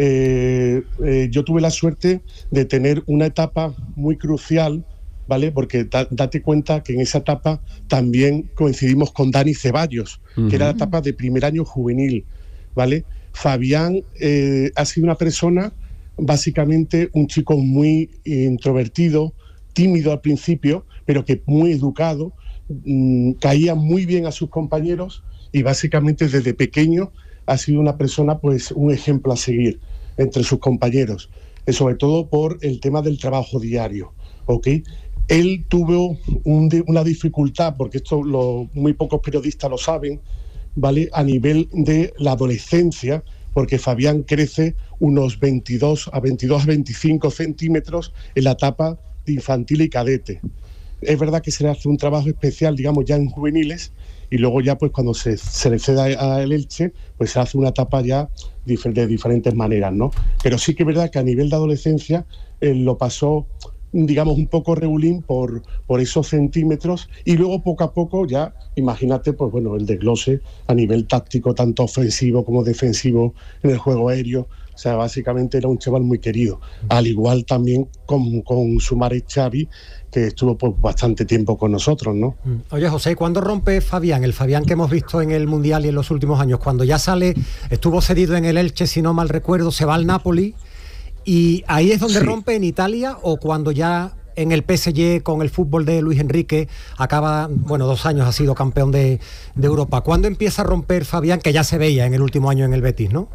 Yo tuve la suerte de tener una etapa muy crucial, ¿vale? Porque date cuenta que en esa etapa también coincidimos con Dani Ceballos, que era la etapa de primer año juvenil, ¿vale? Fabián ha sido una persona, básicamente un chico muy introvertido, tímido al principio, pero que muy educado, caía muy bien a sus compañeros y básicamente desde pequeño ha sido una persona, pues un ejemplo a seguir entre sus compañeros, sobre todo por el tema del trabajo diario, ¿ok? Él tuvo una dificultad, porque esto muy pocos periodistas lo saben, ¿vale? A nivel de la adolescencia, porque Fabián crece unos 22 a 25 centímetros en la etapa de infantil y cadete. Es verdad que se le hace un trabajo especial, digamos, ya en juveniles, y luego ya pues cuando se le cede al Elche, pues se hace una etapa ya de diferentes maneras, ¿no? Pero sí que es verdad que a nivel de adolescencia lo pasó, digamos, un poco regulín por esos centímetros, y luego poco a poco ya, imagínate, pues bueno, el desglose a nivel táctico, tanto ofensivo como defensivo en el juego aéreo. O sea, básicamente era un chaval muy querido, al igual también con su madre Xavi, que estuvo pues bastante tiempo con nosotros, ¿no? Oye, José, ¿cuándo rompe Fabián? El Fabián que hemos visto en el Mundial y en los últimos años, cuando ya sale, estuvo cedido en el Elche, si no mal recuerdo, se va al Napoli, y ahí es donde rompe en Italia, o cuando ya en el PSG con el fútbol de Luis Enrique acaba, bueno, 2 años ha sido campeón de Europa. ¿Cuándo empieza a romper Fabián, que ya se veía en el último año en el Betis, ¿no?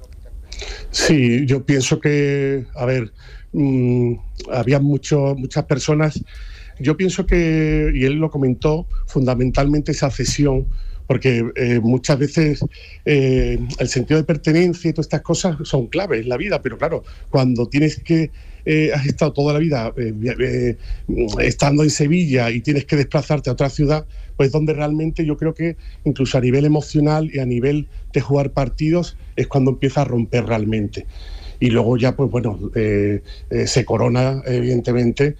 Sí, yo pienso que, a ver, había muchas personas, yo pienso que, y él lo comentó, fundamentalmente esa cesión, porque muchas veces el sentido de pertenencia y todas estas cosas son claves en la vida, pero claro, cuando tienes que, has estado toda la vida estando en Sevilla y tienes que desplazarte a otra ciudad, pues donde realmente yo creo que incluso a nivel emocional y a nivel de jugar partidos es cuando empieza a romper realmente. Y luego ya, pues bueno, se corona, evidentemente.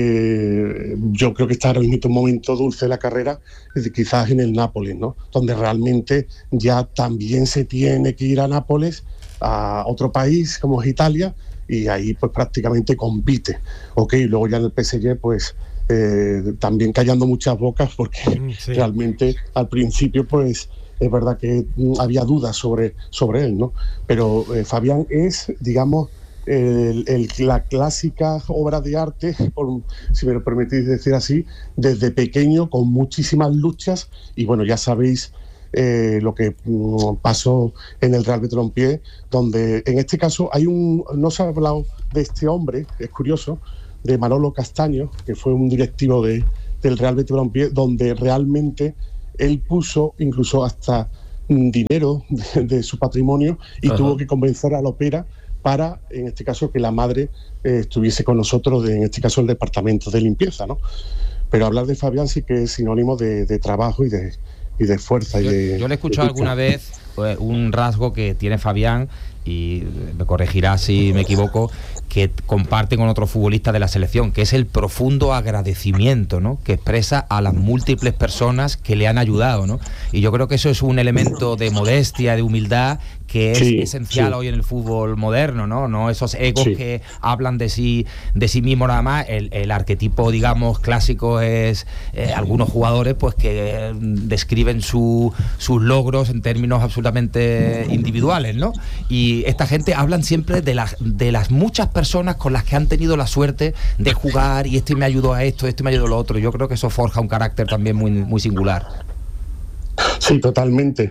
Yo creo que está ahora mismo un momento dulce de la carrera, quizás en el Nápoles, ¿no? Donde realmente ya también se tiene que ir a Nápoles, a otro país como es Italia, y ahí pues prácticamente compite. Ok, luego ya en el PSG, pues también callando muchas bocas, porque realmente al principio, pues es verdad que había dudas sobre él, ¿no? Pero Fabián es, digamos, la clásica obra de arte, si me lo permitís decir así, desde pequeño, con muchísimas luchas, y bueno, ya sabéis lo que pasó en el Real Betis Balompié, donde en este caso no se ha hablado de este hombre, es curioso, de Manolo Castaño, que fue un directivo del Real Betis Balompié, donde realmente él puso incluso hasta dinero de su patrimonio y tuvo que convencer a la Opera para, en este caso, que la madre estuviese con nosotros, en este caso el departamento de limpieza, ¿no? Pero hablar de Fabián sí que es sinónimo de trabajo y de fuerza. Yo le he escuchado alguna vez un rasgo que tiene Fabián, y me corregirá si me equivoco, que comparte con otros futbolistas de la selección, que es el profundo agradecimiento, ¿no?, que expresa a las múltiples personas que le han ayudado, ¿no? Y yo creo que eso es un elemento de modestia, de humildad, que es esencial hoy en el fútbol moderno, ¿no? Esos egos que hablan de sí mismo nada más. El arquetipo, digamos, clásico es algunos jugadores pues que describen sus logros en términos absolutamente individuales, ¿no? Y esta gente hablan siempre de las muchas personas con las que han tenido la suerte de jugar, y este me ayudó a esto, este me ayudó a lo otro. Yo creo que eso forja un carácter también muy, muy singular. Sí, totalmente.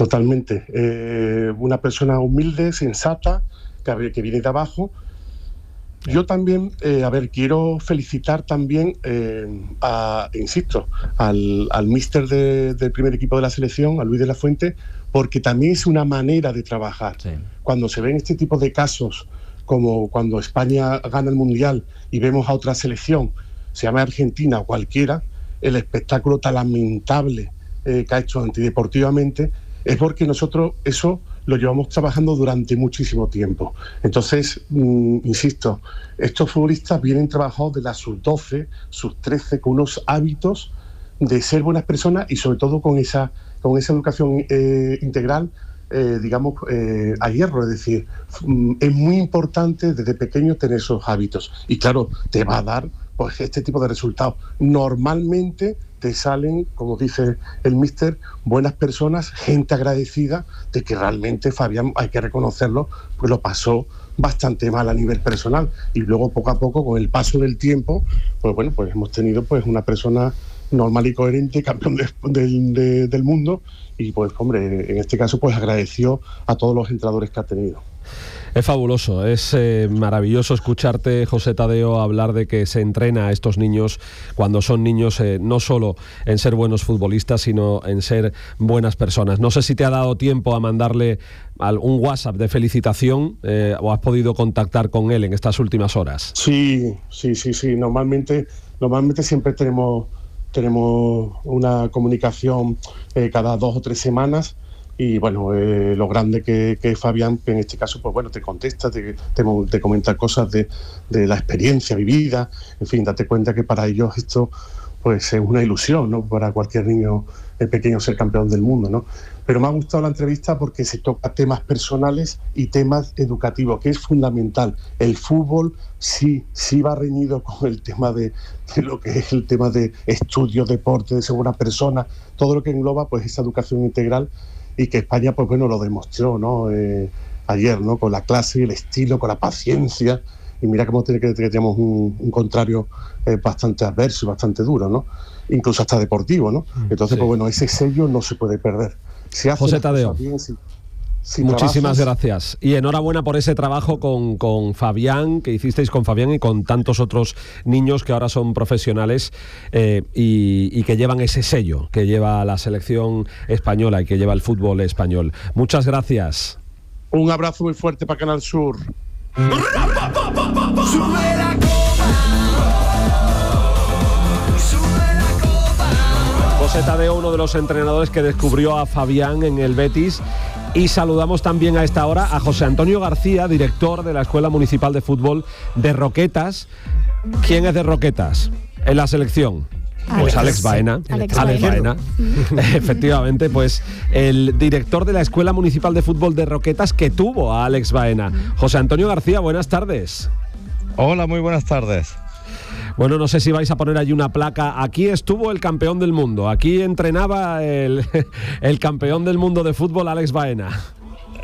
Una persona humilde, sensata, que viene de abajo. Yo también, quiero felicitar también, al míster del primer equipo de la selección, a Luis de la Fuente, porque también es una manera de trabajar. Sí. Cuando se ven este tipo de casos, como cuando España gana el Mundial y vemos a otra selección, se llama Argentina o cualquiera, el espectáculo tan lamentable que ha hecho antideportivamente, es porque nosotros eso lo llevamos trabajando durante muchísimo tiempo. Entonces, insisto, estos futbolistas vienen trabajados de las sub-12, sub-13, con unos hábitos de ser buenas personas y sobre todo con esa educación integral, a hierro. Es decir, es muy importante desde pequeño tener esos hábitos. Y claro, te va a dar pues este tipo de resultados. Normalmente te salen, como dice el míster, buenas personas, gente agradecida de que realmente Fabián, hay que reconocerlo, pues lo pasó bastante mal a nivel personal, y luego poco a poco, con el paso del tiempo, pues bueno, pues hemos tenido pues una persona normal y coherente, campeón del mundo, y pues hombre, en este caso pues agradeció a todos los entrenadores que ha tenido. Es fabuloso, es maravilloso escucharte, José Tadeo, hablar de que se entrena a estos niños cuando son niños, no solo en ser buenos futbolistas, sino en ser buenas personas. No sé si te ha dado tiempo a mandarle un WhatsApp de felicitación o has podido contactar con él en estas últimas horas. Sí. Normalmente siempre tenemos una comunicación cada 2 o 3 semanas. Y bueno, lo grande que es Fabián, que en este caso pues bueno, te contesta, te comenta cosas de la experiencia vivida, en fin, date cuenta que para ellos esto pues es una ilusión, ¿no? Para cualquier niño pequeño ser campeón del mundo, ¿no? Pero me ha gustado la entrevista porque se toca temas personales y temas educativos, que es fundamental. El fútbol sí va reñido con el tema de lo que es el tema de estudios, deporte, de ser buena persona, todo lo que engloba pues esa educación integral, y que España pues bueno lo demostró, ¿no? Ayer, ¿no? Con la clase, el estilo, con la paciencia, y mira cómo teníamos un contrario bastante adverso y bastante duro, ¿no? Incluso hasta deportivo, ¿no? Entonces pues bueno, ese sello no se puede perder. José Tadeo, bien, muchísimas gracias y enhorabuena por ese trabajo con Fabián, que hicisteis con Fabián y con tantos otros niños que ahora son profesionales y que llevan ese sello que lleva la selección española y que lleva el fútbol español. Muchas gracias. Un abrazo muy fuerte para Canal Sur. José Tadeo, uno de los entrenadores que descubrió a Fabián en el Betis. Y saludamos también a esta hora a José Antonio García, director de la Escuela Municipal de Fútbol de Roquetas. ¿Quién es de Roquetas en la selección? Pues Alex Baena. Alex Baena. Efectivamente, pues el director de la Escuela Municipal de Fútbol de Roquetas, que tuvo a Alex Baena. José Antonio García, buenas tardes. Hola, muy buenas tardes. Bueno, no sé si vais a poner allí una placa. Aquí estuvo el campeón del mundo. Aquí entrenaba el campeón del mundo de fútbol, Alex Baena.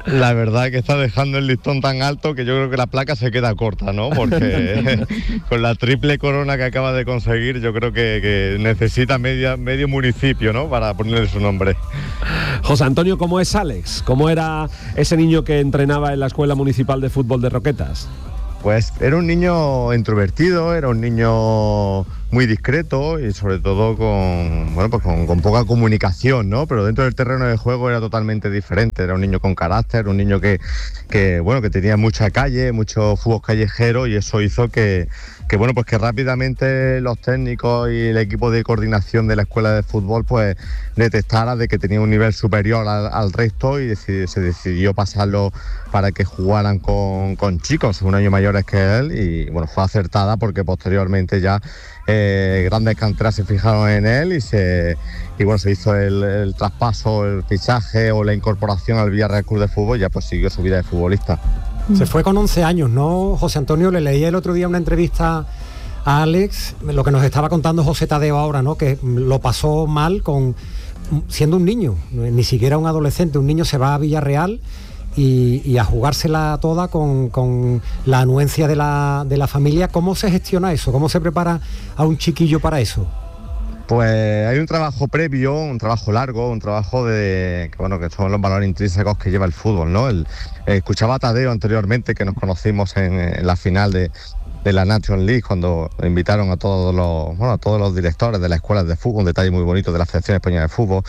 La verdad que está dejando el listón tan alto que yo creo que la placa se queda corta, ¿no? Porque con la triple corona que acaba de conseguir, yo creo que necesita medio municipio, ¿no? Para ponerle su nombre. José Antonio, ¿cómo es Alex? ¿Cómo era ese niño que entrenaba en la Escuela Municipal de Fútbol de Roquetas? Pues era un niño introvertido, era un niño muy discreto y sobre todo con poca comunicación, ¿no? Pero dentro del terreno de juego era totalmente diferente. Era un niño con carácter, un niño que tenía mucha calle, mucho fútbol callejero, y eso hizo que rápidamente los técnicos y el equipo de coordinación de la escuela de fútbol pues detectara de que tenía un nivel superior al resto, y se decidió pasarlo para que jugaran con chicos un año mayores que él, y bueno, fue acertada porque posteriormente ya grandes canteras se fijaron en él y se hizo el traspaso, el fichaje o la incorporación al Villarreal Club de Fútbol, y ya pues siguió su vida de futbolista. Se fue con 11 años, ¿no, José Antonio? Le leí el otro día una entrevista a Alex, lo que nos estaba contando José Tadeo ahora, ¿no? Que lo pasó mal siendo un niño, ni siquiera un adolescente. Un niño se va a Villarreal y a jugársela toda con la anuencia de la familia. ¿Cómo se gestiona eso? ¿Cómo se prepara a un chiquillo para eso? Pues hay un trabajo previo, un trabajo largo, un trabajo que son los valores intrínsecos que lleva el fútbol, ¿no? Escuchaba a Tadeo anteriormente, que nos conocimos en la final de la National League, cuando invitaron a todos los directores de las escuelas de fútbol, un detalle muy bonito de la Federación Española de Fútbol,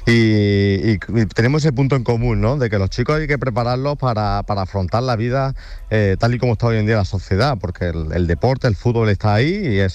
y tenemos ese punto en común, ¿no? De que los chicos hay que prepararlos para afrontar la vida tal y como está hoy en día la sociedad, porque el deporte, el fútbol está ahí y es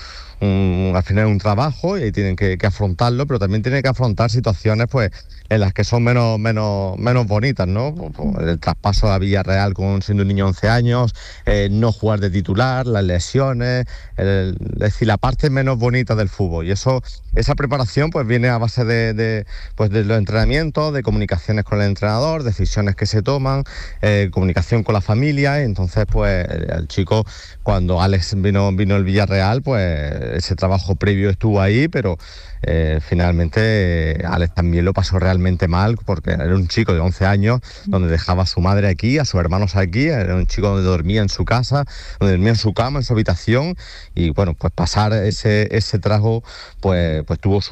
al final un trabajo, y tienen que afrontarlo, pero también tienen que afrontar situaciones pues en las que son menos bonitas, ¿no? El traspaso a Villarreal siendo un niño de 11 años, no jugar de titular, las lesiones, es decir, la parte menos bonita del fútbol. Y esa preparación pues viene a base de los entrenamientos, de comunicaciones con el entrenador, decisiones que se toman, comunicación con la familia. Y entonces pues el chico, cuando Alex vino el Villarreal, pues ese trabajo previo estuvo ahí, pero finalmente Alex también lo pasó realmente mal, porque era un chico de 11 años donde dejaba a su madre aquí, a sus hermanos aquí, era un chico donde dormía en su casa, donde dormía en su cama, en su habitación, y bueno, pues pasar ese trago pues tuvo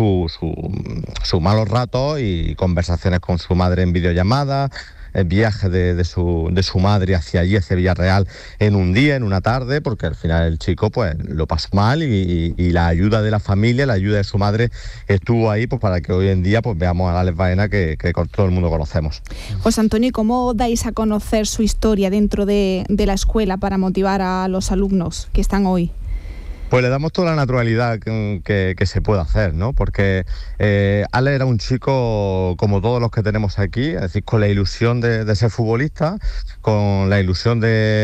sus malos ratos y conversaciones con su madre en videollamada, el viaje de su madre hacia Villarreal en un día, en una tarde, porque al final el chico pues lo pasó mal, y la ayuda de la familia, la ayuda de su madre estuvo ahí pues para que hoy en día pues veamos a Alex Baena que todo el mundo conocemos. José Antonio, ¿cómo dais a conocer su historia dentro de la escuela para motivar a los alumnos que están hoy? Pues le damos toda la naturalidad que se puede hacer, ¿no? Porque Ale era un chico como todos los que tenemos aquí, es decir, con la ilusión de ser futbolista, con la ilusión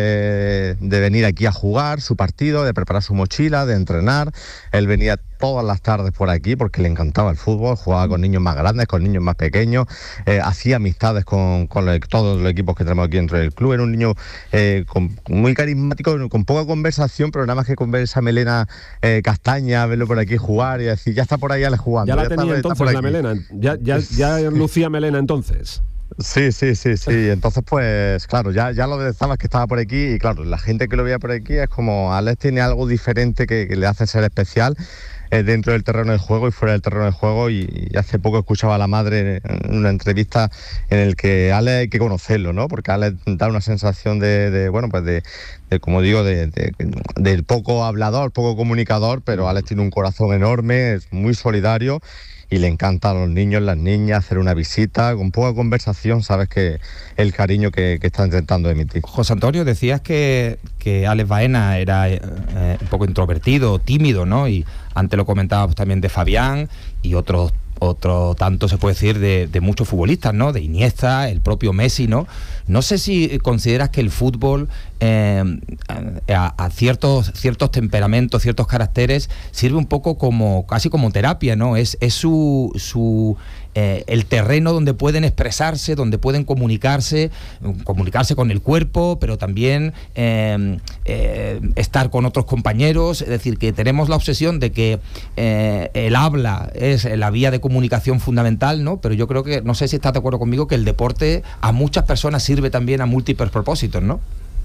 de venir aquí a jugar su partido, de preparar su mochila, de entrenar. Él venía todas las tardes por aquí porque le encantaba el fútbol, jugaba con niños más grandes, con niños más pequeños, hacía amistades con todos los equipos que tenemos aquí dentro del club. Era un niño muy carismático, con poca conversación, pero nada más que con ver esa melena castaña, verlo por aquí jugar y decir, ya está por ahí Alex jugando. Ya la tenía entonces la melena, ya lucía melena entonces. Sí. Entonces, pues, claro, ya lo detectabas que estaba por aquí, y claro, la gente que lo veía por aquí es como Alex tiene algo diferente que le hace ser especial dentro del terreno de juego y fuera del terreno de juego. Y hace poco escuchaba a la madre en una entrevista en el que Alex hay que conocerlo, ¿no? Porque Alex da una sensación de como digo, del poco hablador, poco comunicador, pero Alex tiene un corazón enorme, es muy solidario, y le encanta a los niños, las niñas, hacer una visita, con poca conversación, sabes que el cariño que está intentando emitir. José Antonio, decías que Alex Baena era un poco introvertido, tímido, ¿no? Y antes lo comentábamos también de Fabián y otro tanto se puede decir de muchos futbolistas, ¿no? De Iniesta, el propio Messi, ¿no? No sé si consideras que el fútbol a ciertos temperamentos, ciertos caracteres, sirve un poco casi como terapia, ¿no? Es su el terreno donde pueden expresarse, donde pueden comunicarse con el cuerpo, pero también estar con otros compañeros. Es decir, que tenemos la obsesión de que el habla es la vía de comunicación fundamental, ¿no? Pero yo creo que, no sé si estás de acuerdo conmigo, que el deporte a muchas personas sirve también a múltiples propósitos, ¿no?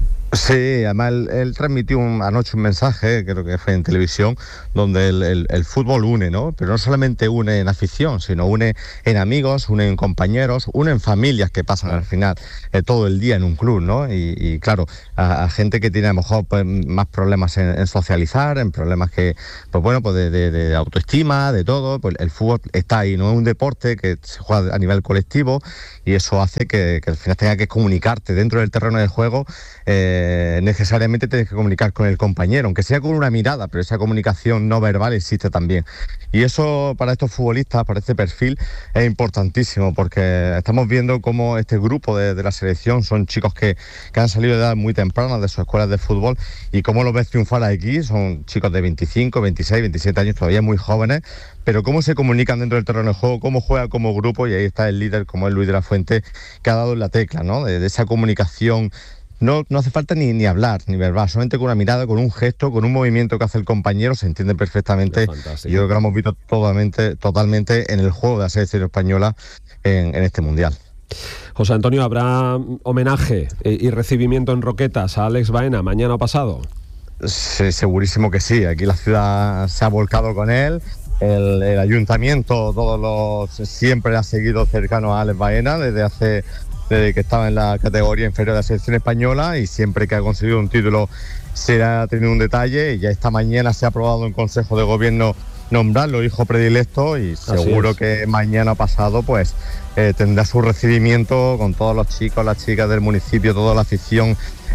Sí, además él transmitió anoche un mensaje, creo que fue en televisión, donde el fútbol une, ¿no? Pero no solamente une en afición, sino une en amigos, une en compañeros, une en familias que pasan al final todo el día en un club, ¿no? Y claro, a gente que tiene a lo mejor pues, más problemas en socializar, en problemas que, pues bueno, pues de autoestima, de todo, pues el fútbol está ahí, ¿no? Es un deporte que se juega a nivel colectivo y eso hace que al final tenga que comunicarte dentro del terreno de juego. Necesariamente tienes que comunicar con el compañero, aunque sea con una mirada, pero esa comunicación no verbal existe también. Y eso para estos futbolistas, para este perfil, es importantísimo, porque estamos viendo cómo este grupo de la selección son chicos que han salido de edad muy tempranas de sus escuelas de fútbol, y cómo los ves triunfar aquí, son chicos de 25, 26, 27 años, todavía muy jóvenes, pero cómo se comunican dentro del terreno de juego, cómo juegan como grupo, y ahí está el líder, como es Luis de la Fuente, que ha dado en la tecla, ¿no? De esa comunicación. No hace falta ni hablar, ni verbal, solamente con una mirada, con un gesto, con un movimiento que hace el compañero, se entiende perfectamente. Y yo creo que lo hemos visto totalmente en el juego de la selección española en este Mundial. José Antonio, ¿habrá homenaje y recibimiento en Roquetas a Alex Baena mañana o pasado? Sí, segurísimo que sí, aquí la ciudad se ha volcado con él. El ayuntamiento siempre ha seguido cercano a Alex Baena desde que estaba en la categoría inferior de la selección española, y siempre que ha conseguido un título se ha tenido un detalle, y ya esta mañana se ha aprobado en Consejo de Gobierno nombrarlo hijo predilecto, y seguro que mañana pasado pues tendrá su recibimiento con todos los chicos, las chicas del municipio, toda la afición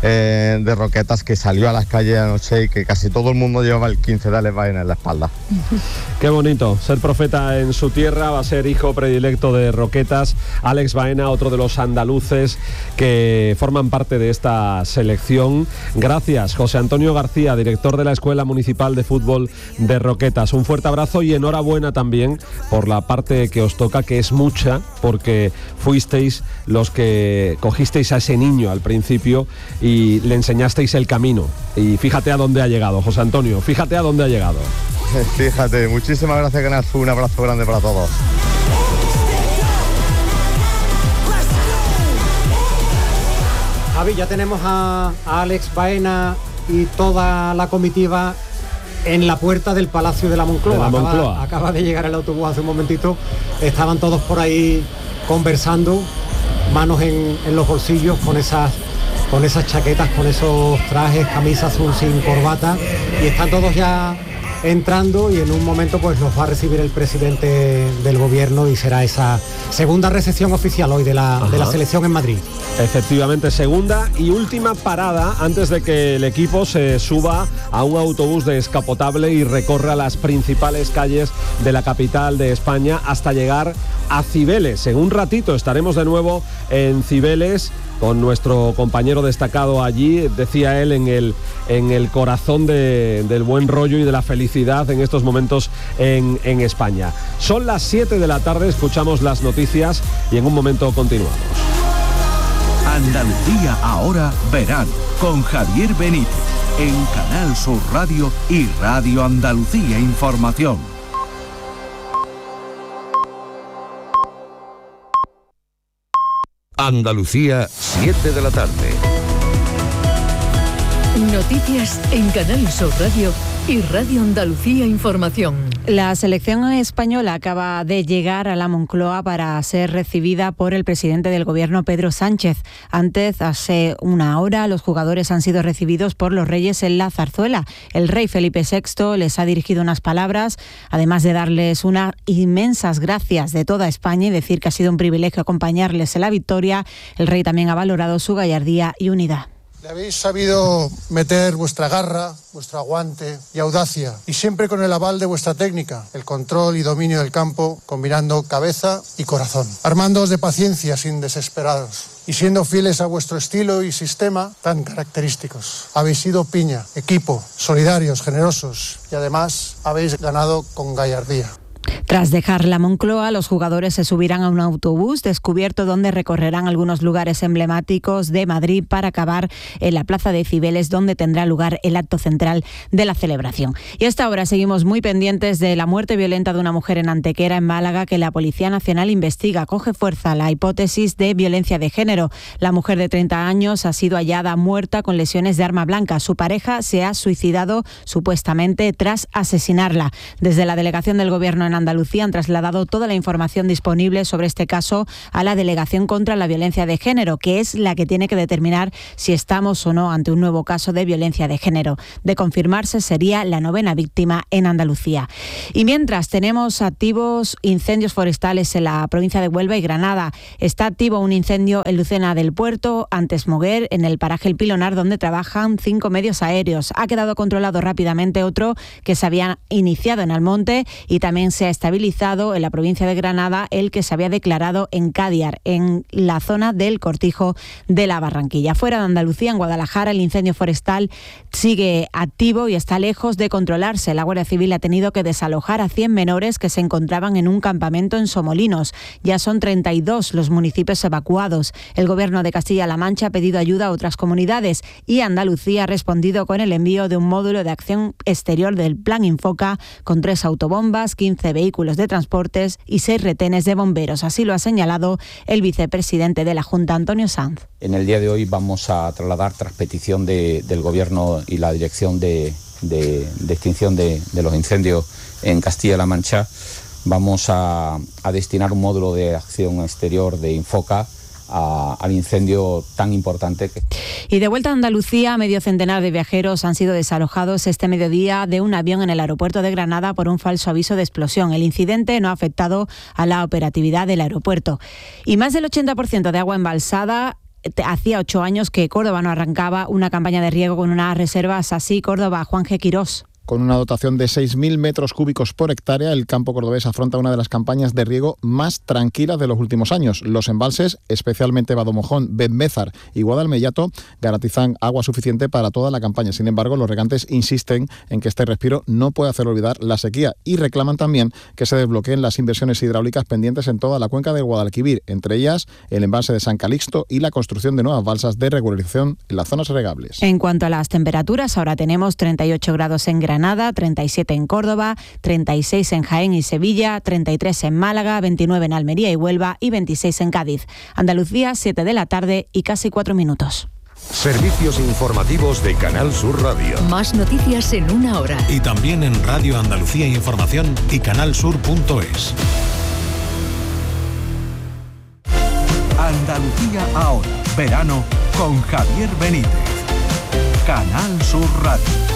de Roquetas que salió a las calles anoche, y que casi todo el mundo llevaba el 15 de Alex Baena en la espalda. Qué bonito, ser profeta en su tierra. Va a ser hijo predilecto de Roquetas, Alex Baena, otro de los andaluces que forman parte de esta selección. Gracias, José Antonio García, director de la Escuela Municipal de Fútbol de Roquetas. Un fuerte abrazo y enhorabuena también por la parte que os toca, que es mucha, porque fuisteis los que cogisteis a ese niño al principio y le enseñasteis el camino. Y fíjate a dónde ha llegado, José Antonio, fíjate a dónde ha llegado. Fíjate, muchísimas gracias, Canal Sur, un abrazo grande para todos. Javi, ya tenemos a Alex Baena y toda la comitiva en la puerta del Palacio de la Moncloa. Acaba de llegar el autobús hace un momentito, estaban todos por ahí conversando, manos en los bolsillos, con esas chaquetas, con esos trajes, camisa azul sin corbata, y están todos ya entrando, y en un momento pues los va a recibir el presidente del gobierno, y será esa segunda recepción oficial hoy de la selección en Madrid. Efectivamente, segunda y última parada antes de que el equipo se suba a un autobús descapotable y recorra las principales calles de la capital de España hasta llegar a Cibeles. En un ratito estaremos de nuevo en Cibeles con nuestro compañero destacado allí, decía él, en el corazón del buen rollo y de la felicidad en estos momentos en España. Son las 7 de la tarde, escuchamos las noticias y en un momento continuamos. Andalucía ahora verano, con Javier Benítez, en Canal Sur Radio y Radio Andalucía Información. Andalucía, 7 de la tarde. Noticias en Canal Sur Radio y Radio Andalucía Información. La selección española acaba de llegar a la Moncloa para ser recibida por el presidente del gobierno, Pedro Sánchez. Antes, hace una hora, los jugadores han sido recibidos por los reyes en la zarzuela. El rey Felipe VI les ha dirigido unas palabras, además de darles unas inmensas gracias de toda España y decir que ha sido un privilegio acompañarles en la victoria. El rey también ha valorado su gallardía y unidad. Le habéis sabido meter vuestra garra, vuestro aguante y audacia, y siempre con el aval de vuestra técnica, el control y dominio del campo, combinando cabeza y corazón, armándoos de paciencia sin desesperaros y siendo fieles a vuestro estilo y sistema tan característicos. Habéis sido piña, equipo, solidarios, generosos, y además habéis ganado con gallardía. Tras dejar la Moncloa, los jugadores se subirán a un autobús descubierto donde recorrerán algunos lugares emblemáticos de Madrid para acabar en la Plaza de Cibeles, donde tendrá lugar el acto central de la celebración. Y a esta hora seguimos muy pendientes de la muerte violenta de una mujer en Antequera, en Málaga, que la Policía Nacional investiga. Coge fuerza la hipótesis de violencia de género. La mujer de 30 años ha sido hallada muerta con lesiones de arma blanca. Su pareja se ha suicidado supuestamente tras asesinarla. Desde la delegación del Gobierno en Andalucía han trasladado toda la información disponible sobre este caso a la Delegación contra la Violencia de Género, que es la que tiene que determinar si estamos o no ante un nuevo caso de violencia de género. De confirmarse, sería la 9ª víctima en Andalucía. Y mientras tenemos activos incendios forestales en la provincia de Huelva y Granada. Está activo un incendio en Lucena del Puerto, antes Moguer, en el paraje El Pilonar, donde trabajan 5 medios aéreos. Ha quedado controlado rápidamente otro que se había iniciado en Almonte, y también se ha estabilizado en la provincia de Granada el que se había declarado en Cádiar, en la zona del Cortijo de la Barranquilla. Fuera de Andalucía, en Guadalajara, el incendio forestal sigue activo y está lejos de controlarse. La Guardia Civil ha tenido que desalojar a 100 menores que se encontraban en un campamento en Somolinos. Ya son 32 los municipios evacuados. El Gobierno de Castilla-La Mancha ha pedido ayuda a otras comunidades y Andalucía ha respondido con el envío de un módulo de acción exterior del Plan Infoca con 3 autobombas, 15 vehículos de transportes y 6 retenes de bomberos. Así lo ha señalado el vicepresidente de la Junta, Antonio Sanz. En el día de hoy vamos a trasladar, tras petición del Gobierno y la Dirección de Extinción de los Incendios en Castilla-La Mancha, vamos a destinar un módulo de acción exterior de Infoca al incendio tan importante. Y de vuelta a Andalucía, medio centenar de viajeros han sido desalojados este mediodía de un avión en el aeropuerto de Granada por un falso aviso de explosión. El incidente no ha afectado a la operatividad del aeropuerto. Y más del 80% de agua embalsada. Hacía 8 años que Córdoba no arrancaba una campaña de riego con unas reservas así. Córdoba, Juan G. Quirós. Con una dotación de 6.000 metros cúbicos por hectárea, el campo cordobés afronta una de las campañas de riego más tranquilas de los últimos años. Los embalses, especialmente Badomojón, Benmézar y Guadalmellato, garantizan agua suficiente para toda la campaña. Sin embargo, los regantes insisten en que este respiro no puede hacer olvidar la sequía y reclaman también que se desbloqueen las inversiones hidráulicas pendientes en toda la cuenca del Guadalquivir, entre ellas el embalse de San Calixto y la construcción de nuevas balsas de regularización en las zonas regables. En cuanto a las temperaturas, ahora tenemos 38 grados en Granada, 37 en Córdoba, 36 en Jaén y Sevilla, 33 en Málaga, 29 en Almería y Huelva y 26 en Cádiz. Andalucía, 7 de la tarde y casi 4 minutos. Servicios informativos de Canal Sur Radio. Más noticias en 1 hora. Y también en Radio Andalucía Información y canalsur.es. Andalucía ahora. Verano con Javier Benítez. Canal Sur Radio.